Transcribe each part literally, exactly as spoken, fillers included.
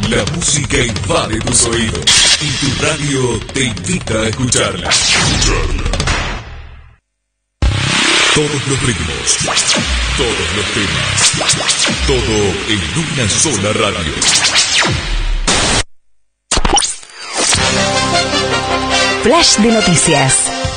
La música invade tus oídos y tu radio te invita a escucharla. Escucharla. Todos los ritmos, todos los temas, todo en una sola radio. Flash de noticias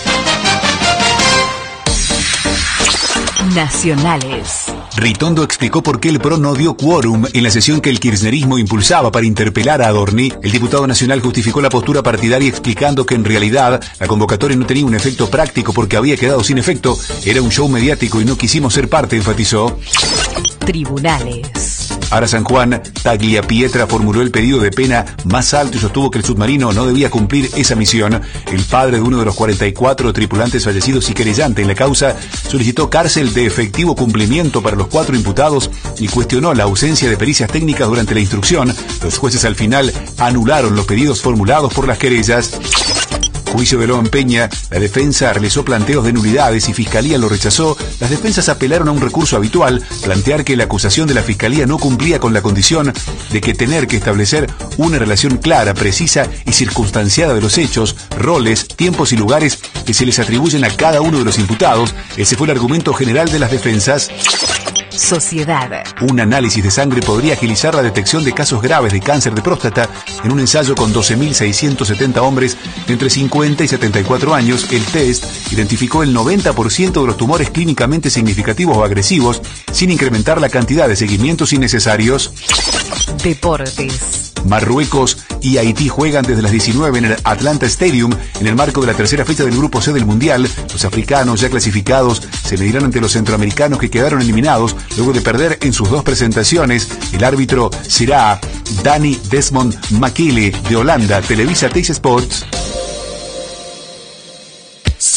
nacionales. Ritondo explicó por qué el P R O no dio quórum en la sesión que el kirchnerismo impulsaba para interpelar a Adorni. El diputado nacional justificó la postura partidaria explicando que en realidad la convocatoria no tenía un efecto práctico porque había quedado sin efecto. Era un show mediático y no quisimos ser parte, enfatizó. Tribunales. Ara San Juan, Tagliapietra formuló el pedido de pena más alto y sostuvo que el submarino no debía cumplir esa misión. El padre de uno de los cuarenta y cuatro tripulantes fallecidos y querellante en la causa solicitó cárcel de efectivo cumplimiento para los cuatro imputados y cuestionó la ausencia de pericias técnicas durante la instrucción. Los jueces al final anularon los pedidos formulados por las querellas. Juicio de Loan Peña, la defensa realizó planteos de nulidades y Fiscalía lo rechazó. Las defensas apelaron a un recurso habitual, plantear que la acusación de la Fiscalía no cumplía con la condición de que tener que establecer una relación clara, precisa y circunstanciada de los hechos, roles, tiempos y lugares que se les atribuyen a cada uno de los imputados. Ese fue el argumento general de las defensas. Sociedad. Un análisis de sangre podría agilizar la detección de casos graves de cáncer de próstata. En un ensayo con doce mil seiscientos setenta hombres entre cincuenta y setenta y cuatro años, el test identificó el noventa por ciento de los tumores clínicamente significativos o agresivos, sin incrementar la cantidad de seguimientos innecesarios. Deportes. Marruecos y Haití juegan desde las diecinueve en el Atlanta Stadium en el marco de la tercera fecha del Grupo C del Mundial. Los africanos ya clasificados se medirán ante los centroamericanos que quedaron eliminados luego de perder en sus dos presentaciones. El árbitro será Danny Desmond Makele de Holanda. Televisa Teis Sports.